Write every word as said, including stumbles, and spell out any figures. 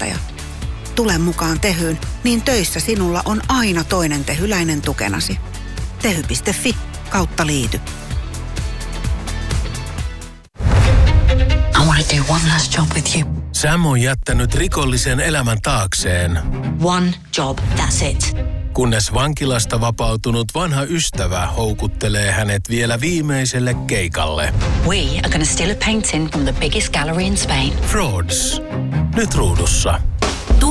valmentaja. Tule mukaan Tehyyn, niin töissä sinulla on aina toinen tehyläinen tukenasi. tehy piste fi kautta liity. I want to do one last job with you. Sam on jättänyt rikollisen elämän taakseen. One job, that's it. Kunnes vankilasta vapautunut vanha ystävä houkuttelee hänet vielä viimeiselle keikalle. We are going to steal a painting from the biggest gallery in Spain. Frauds. Nyt ruudussa.